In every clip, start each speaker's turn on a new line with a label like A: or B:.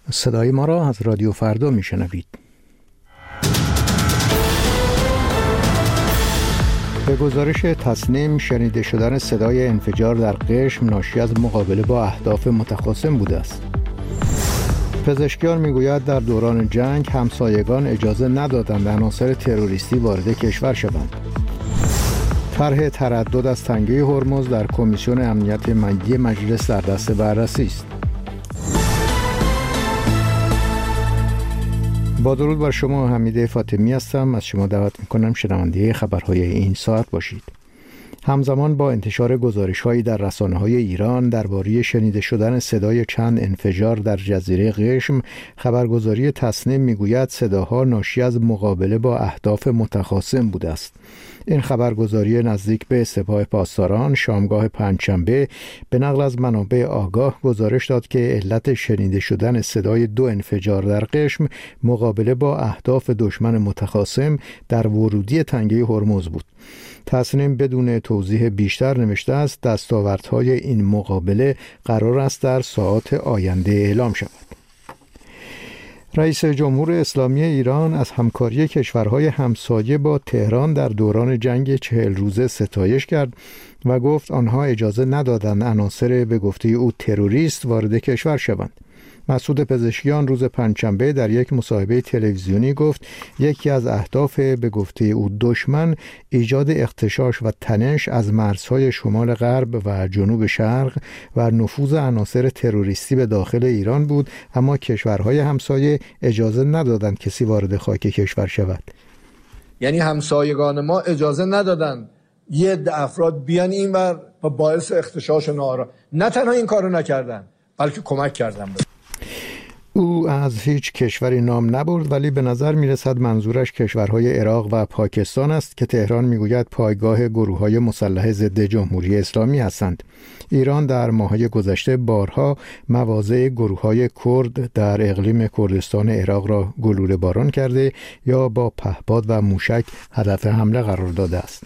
A: صدای ما را از رادیو فردا میشنوید. به گزارش تصنیم، شنیده شدن صدای انفجار در قشم ناشی از مقابله با اهداف متخاصم بوده است. پزشکیان میگوید در دوران جنگ همسایگان اجازه ندادند عناصر تروریستی وارد کشور شوند. طرح تردد از تنگه هرمز در کمیسیون امنیت ملی مجلس در دست بررسی است. با درود بر شما، حمید فاطمی هستم. از شما دعوت میکنم شنونده خبرهای این ساعت باشید. همزمان با انتشار گزارش‌هایی در رسانه‌های ایران درباره شنیده شدن صدای چند انفجار در جزیره قشم، خبرگزاری تصنیم میگوید صداها ناشی از مقابله با اهداف متخاصم بوده است. این خبرگزاری نزدیک به سپاه پاسداران شامگاه پنجشنبه به نقل از منابع آگاه گزارش داد که علت شنیده شدن صدای 2 انفجار در قشم مقابله با اهداف دشمن متخاصم در ورودی تنگه هرمز بود. تصنیم بدون توضیح بیشتر نوشته است دستاوردهای این مقابله قرار است در ساعات آینده اعلام شود. رئیس جمهور اسلامی ایران از همکاری کشورهای همسایه با تهران در دوران جنگ 40 روزه ستایش کرد و گفت آنها اجازه ندادند عناصر به گفته او تروریست وارد کشور شوند. مسعود پزشکیان روز پنجشنبه در یک مصاحبه تلویزیونی گفت یکی از اهداف به گفته او دشمن ایجاد اغتشاش و تنش از مرزهای شمال غرب و جنوب شرق و نفوذ عناصر تروریستی به داخل ایران بود، اما کشورهای همسایه اجازه ندادند کسی وارد خاک کشور شود.
B: یعنی همسایگان ما اجازه ندادند یه عده افراد بیان اینور و باعث اغتشاش نارا. نه تنها این کارو نکردن بلکه کمک کردن.
A: او از هیچ کشوری نام نبرد، ولی به نظر میرسد منظورش کشورهای عراق و پاکستان است که تهران میگوید پایگاه گروه‌های مسلح ضد جمهوری اسلامی هستند. ایران در ماه‌های گذشته بارها مواضع گروه‌های کرد در اقلیم کردستان عراق را گلوله باران کرده یا با پهپاد و موشک هدف حمله قرار داده است.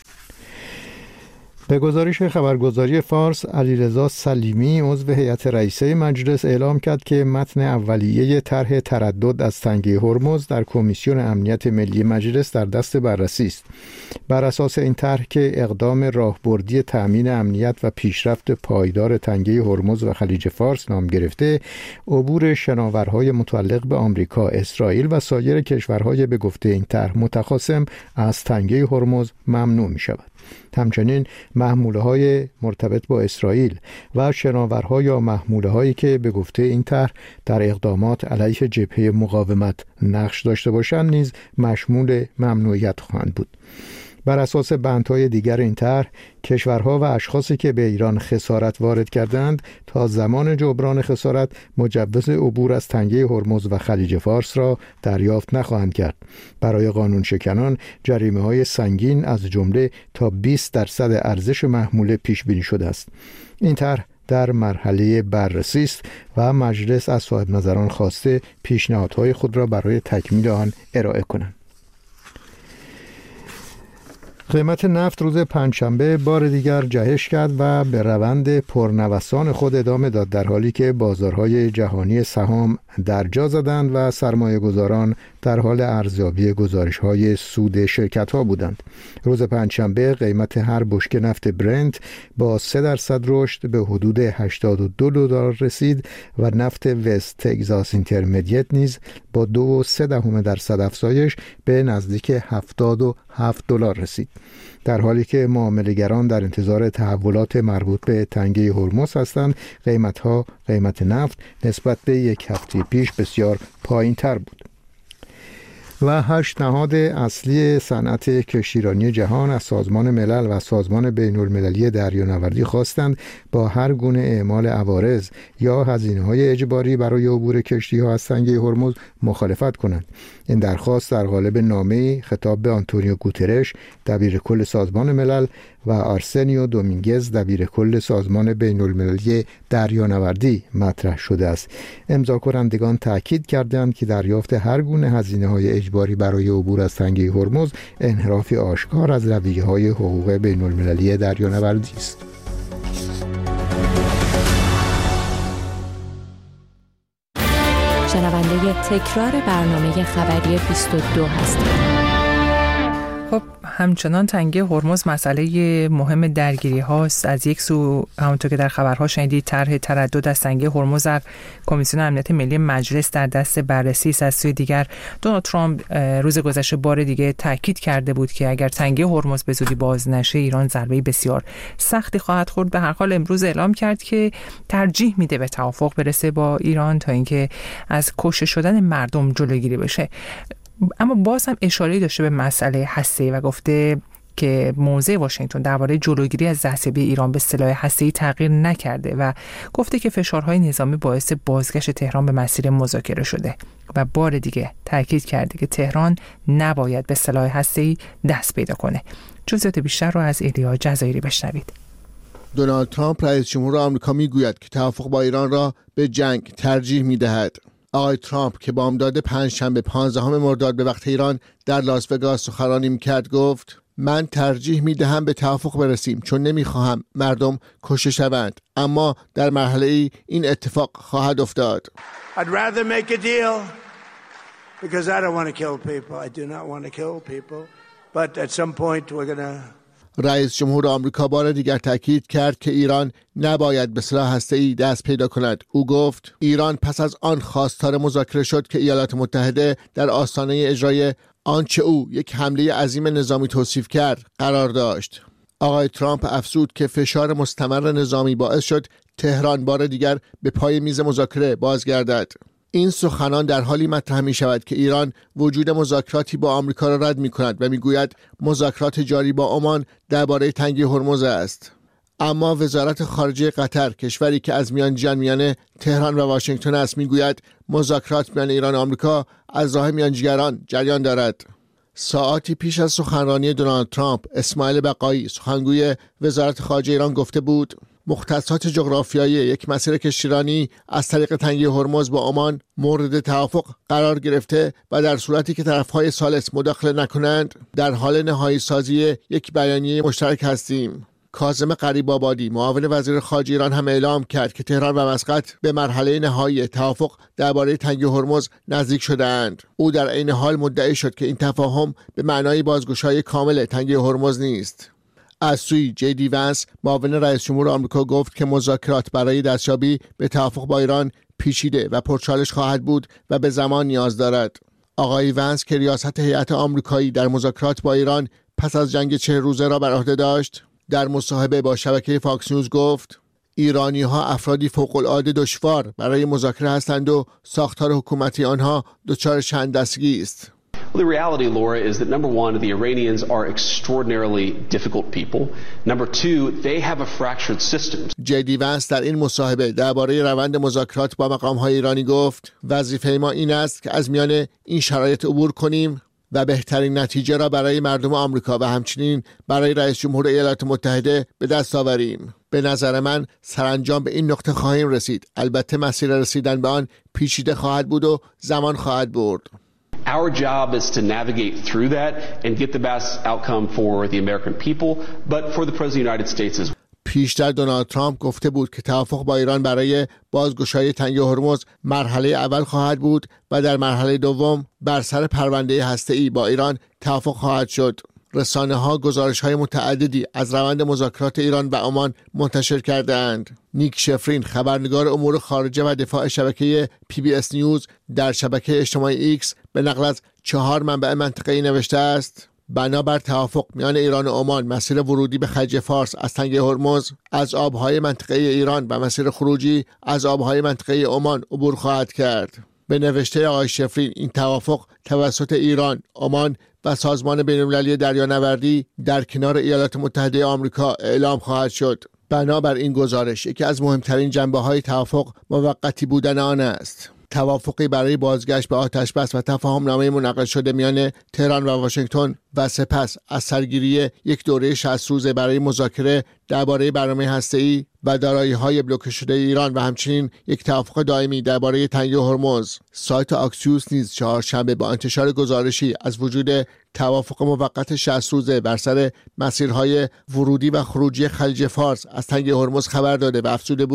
A: به گزارش خبرگزاری فارس، علیرضا سلیمی عضو هیئت رئیسه مجلس اعلام کرد که متن اولیه طرح تردد از تنگه هرمز در کمیسیون امنیت ملی مجلس در دست بررسی است. بر اساس این طرح که اقدام راهبردی تأمین امنیت و پیشرفت پایدار تنگه هرمز و خلیج فارس نام گرفته، عبور شناورهای متعلق به آمریکا، اسرائیل و سایر کشورهای به گفته این طرح متخاصم از تنگه هرمز ممنوع می شود. همچنین محموله‌های مرتبط با اسرائیل و شناورها یا محموله‌هایی که به گفته این طرح در اقدامات علیه جبهه مقاومت نقش داشته باشند نیز مشمول ممنوعیت خواهند بود. بر اساس بندهای دیگر این طرح، کشورها و اشخاصی که به ایران خسارت وارد کردند تا زمان جبران خسارت مجوز عبور از تنگه هرمز و خلیج فارس را دریافت نخواهند کرد. برای قانون شکنان جریمه‌های سنگین از جمله تا 20% ارزش محموله پیش بینی شده است. این طرح در مرحله بررسی است و مجلس از صاحب نظران خواسته پیشنهادهای خود را برای تکمیل آن ارائه کنند. قیمت نفت روز پنجشنبه بار دیگر جهش کرد و به روند پرنوسان خود ادامه داد، در حالی که بازارهای جهانی سهام درجا زدند و سرمایه‌گذاران در حال ارزیابی گزارش‌های سود شرکت‌ها بودند. روز پنجشنبه قیمت هر بشکه نفت برنت با 3% رشد به حدود $82 رسید و نفت وست تگزاس اینترمدیت نیز با 2.3% افزایش به نزدیک $77 رسید. در حالی که معامله‌گران در انتظار تحولات مربوط به تنگه هرمز هستند، قیمت نفت نسبت به یک هفته پیش بسیار پایین‌تر بود. و 8 نهاد اصلی صنعت کشتیرانی جهان از سازمان ملل و سازمان بین‌المللی دریانوردی خواستند با هر گونه اعمال عوارض یا هزینه‌های اجباری برای عبور کشتی‌ها از تنگه هرمز مخالفت کنند. این درخواست در قالب نامه‌ای خطاب به آنتونیو گوترش، دبیرکل سازمان ملل، و آرسنیو دومینگز، دبیرکل سازمان بین‌المللی دریانوردی مطرح شده است. امضا کنندگان تاکید کردند که دریافت هر گونه هزینه‌های اجباری برای عبور از تنگه هرمز انحرافی آشکار از رویه‌های حقوق بین‌المللی دریانوردی است.
C: شنونده تکرار برنامه خبری 22 هستید.
D: خب همچنان تنگه هرمز مسئله مهم درگیری هاست. از یک سو همونطور که در خبرها شنیدید طرح تردد از تنگه هرمز در کمیسیون امنیت ملی مجلس در دست بررسی است. از سوی دیگر دونالد ترامپ روز گذشته بار دیگه تاکید کرده بود که اگر تنگه هرمز به زودی باز نشه ایران ضربه بسیار سختی خواهد خورد. به هر حال امروز اعلام کرد که ترجیح میده به توافق برسه با ایران تا اینکه از کشته شدن مردم جلوگیری بشه. اما باز هم اشاره‌ای داشته به مسئله هسته‌ای و گفته که موضع واشنگتن درباره جلوگیری از دستیابی ایران به سلاح هسته‌ای تغییر نکرده و گفته که فشارهای نظامی باعث بازگشت تهران به مسیر مذاکره شده و بار دیگه تاکید کرده که تهران نباید به سلاح هسته‌ای دست پیدا کنه. جزئیات بیشتر رو از ایلیا جزایری بشنوید.
E: دونالد ترامپ رئیس جمهور آمریکا میگوید که توافق با ایران را به جنگ ترجیح می‌دهد. آقای ترامپ که بامداد پنجشنبه 15 مرداد به وقت ایران در لاس وگاس سخنرانی می‌کرد گفت من ترجیح می‌دهم به توافق برسیم چون نمی‌خواهم مردم کشته شوند، اما در مرحله‌ای این اتفاق خواهد افتاد.
F: I'd rather make a deal because I don't want to kill people. I do not want to kill people. But at some point we're going to
E: رئیس جمهور آمریکا بار دیگر تاکید کرد که ایران نباید به سلاح هسته‌ای دست پیدا کند. او گفت ایران پس از آن خواستار مذاکره شد که ایالات متحده در آستانه اجرای آنچه او یک حمله عظیم نظامی توصیف کرد قرار داشت. آقای ترامپ افزود که فشار مستمر نظامی باعث شد تهران بار دیگر به پای میز مذاکره بازگردد. این سخنان در حالی مطرح می شود که ایران وجود مذاکراتی با آمریکا را رد می کند و می گوید مذاکرات جاری با عمان درباره تنگه هرمز است. اما وزارت خارجه قطر، کشوری که از میانجیان میان تهران و واشنگتن است، می گوید مذاکرات میان ایران و آمریکا از راه میانجیگران جریان دارد. ساعاتی پیش از سخنرانی دونالد ترامپ، اسماعیل بقایی سخنگوی وزارت خارجه ایران گفته بود مختصات جغرافیایی یک مسیر کشتیرانی از طریق تنگه هرمز با عمان مورد توافق قرار گرفته و در صورتی که طرفهای ثالث مداخله نکنند در حال نهایی سازی یک بیانیه مشترک هستیم. کاظم غریب‌آبادی معاون وزیر خارجه ایران هم اعلام کرد که تهران و مسقط به مرحله نهایی توافق درباره تنگه هرمز نزدیک شده‌اند. او در عین حال مدعی شد که این تفاهم به معنای بازگشایی کامل تنگه هرمز نیست. از سوی جی ونس معاون رئیس جمهور آمریکا گفت که مذاکرات برای دستیابی به توافق با ایران پیچیده و پرچالش خواهد بود و به زمان نیاز دارد. آقای ونس که ریاست هیئت آمریکایی در مذاکرات با ایران پس از جنگ 40 روزه را بر عهده داشت، در مصاحبه با شبکه فاکس نیوز گفت ایرانی‌ها افرادی فوق‌العاده دشوار برای مذاکره هستند و ساختار حکومتی آنها دچار چنددستگی است.
G: Well, the reality, Laura, is that number one, the Iranians are extraordinarily difficult people. Number two, they have a fractured system.
E: جی ونس در این مصاحبه درباره روند مذاکرات با مقام‌های ایرانی گفت وظیفه ما این است که از میان این شرایط عبور کنیم و بهترین نتیجه را برای مردم آمریکا و همچنین برای رئیس جمهور ایالات متحده به دست آوریم. به نظر من سرانجام به این نقطه خواهیم رسید. البته مسیر رسیدن به آن پیچیده خواهد بود و زمان خواهد برد.
G: Our job is to navigate through that and get the best outcome for the American people, but for the President of the United States as well.
E: پیشتر دونالد ترامپ گفته بود که توافق با ایران برای بازگشایی تنگه هرمز مرحله اول خواهد بود و در مرحله دوم بر سر پرونده هسته‌ای با ایران توافق خواهد شد. رسانه‌ها گزارش‌های متعددی از روند مذاکرات ایران و عمان منتشر کرده‌اند. نیک شفرین خبرنگار امور خارجه و دفاع شبکه PBS نیوز در شبکه اجتماعی ایکس به نقل از 4 منبع منطقه‌ای نوشته است بنابر توافق میان ایران و عمان مسیر ورودی به خلیج فارس از تنگه هرمز از آبهای منطقه ایران و مسیر خروجی از آبهای منطقه عمان عبور خواهد کرد. به نوشته آقای شفرین این توافق توسط ایران، عمان و سازمان بین‌المللی دریانوردی در کنار ایالات متحده آمریکا اعلام خواهد شد. بنابر این گزارش یکی از مهمترین جنبه‌های توافق موقتی بودن آن است. توافقی برای بازگشت به آتشبس و تفاهم‌نامه منعقد شده میان تهران و واشنگتن و سپس از سرگیری یک دوره 60 روزه برای مذاکره درباره برنامه هسته‌ای و دارایی‌های بلوکه شده ایران و همچنین یک توافق دائمی درباره تنگه هرمز. سایت آکسیوس نیز چهارشنبه با انتشار گزارشی از وجود توافق موقت 60 روزه بر سر مسیرهای ورودی و خروجی خلیج فارس از تنگه هرمز خبر داده و افزوده بود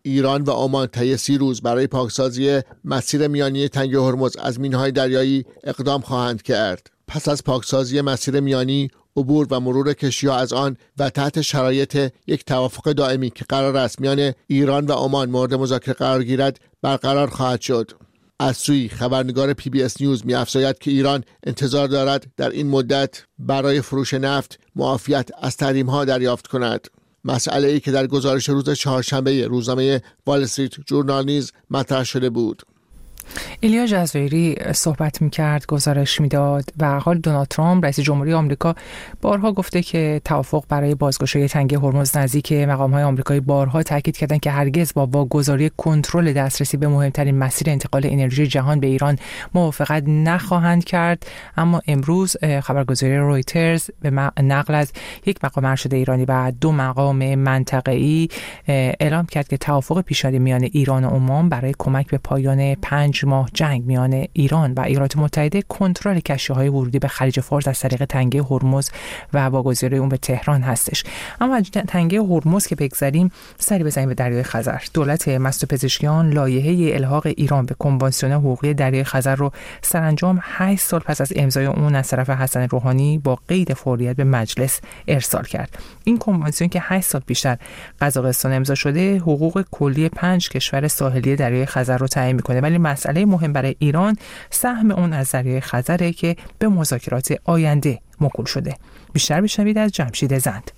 E: ایران و عمان طی 30 روز برای پاکسازی مسیر میانی تنگ هرمز از مینهای دریایی اقدام خواهند کرد. پس از پاکسازی مسیر میانی، عبور و مرور کشتی‌ها از آن و تحت شرایط یک توافق دائمی که قرار است میان ایران و عمان مورد مذاکره قرار گیرد برقرار خواهد شد. از سوی خبرنگار PBS نیوز می‌افزاید که ایران انتظار دارد در این مدت برای فروش نفت معافیت از تحریم‌ها دریافت کند. مسئله‌ای که در گزارش روز چهارشنبه روزنامه وال استریت جورنال نیز مطرح شده بود.
D: ایلیا جزایری صحبت می‌کرد، گزارش می‌داد و حال دونالد ترامپ رئیس جمهوری آمریکا بارها گفته که توافق برای بازگشایی تنگه هرمز نزدیک. مقام‌های آمریکایی بارها تاکید کردند که هرگز با واگذاری کنترل دسترسی به مهمترین مسیر انتقال انرژی جهان به ایران موافقت نخواهند کرد. اما امروز خبرگزاری رویترز به نقل از یک مقام ارشد ایرانی و 2 مقام منطقه‌ای اعلام کرد که توافق پیشنهادی میان ایران و عمان برای کمک به پایان 5 ماه جنگ میان ایران و ایالات متحده، کنترل کشتی‌های ورودی به خلیج فارس از طریق تنگه هرمز و واگذاری اون به تهران هستش. اما از تنگه هرمز که بگذریم، سری بزنیم به دریای خزر. دولت مسئول پزشکیان لایحه الحاق ایران به کنوانسیون حقوقی دریای خزر رو سرانجام 8 سال پس از امضای اون از طرف حسن روحانی با قید فوریت به مجلس ارسال کرد. این کنوانسیون که 8 سال پیشتر قزاقستان امضا شده، حقوق کلی 5 کشور ساحلی دریای خزر رو تعیین می‌کنه، ولی مسئله مهم برای ایران سهم اون از دریای خزره که به مذاکرات آینده موکول شده. بیشتر بشنوید از جمشید زند.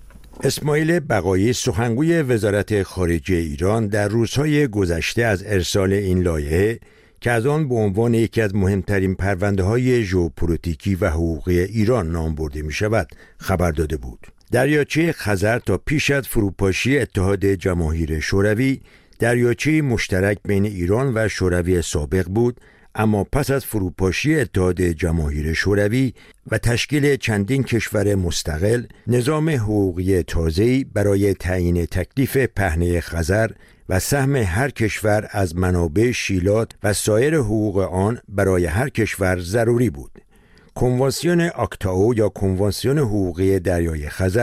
H: اسماعیل بقایی، سخنگوی وزارت خارجه ایران، در روزهای گذشته از ارسال این لایحه که از آن به عنوان یکی از مهمترین پرونده‌های ژئوپلیتیکی و حقوقی ایران نام برده می‌شود خبر داده بود. دریاچه خزر تا پیش از فروپاشی اتحاد جماهیر شوروی دریاچه مشترک بین ایران و شوروی سابق بود، اما پس از فروپاشی اتحاد جماهیر شوروی و تشکیل چندین کشور مستقل، نظام حقوقی تازه‌ای برای تعیین تکلیف پهنه خزر و سهم هر کشور از منابع شیلات و سایر حقوق آن برای هر کشور ضروری بود. کنوانسیون آکتائو یا کنوانسیون حقوقی دریای خزر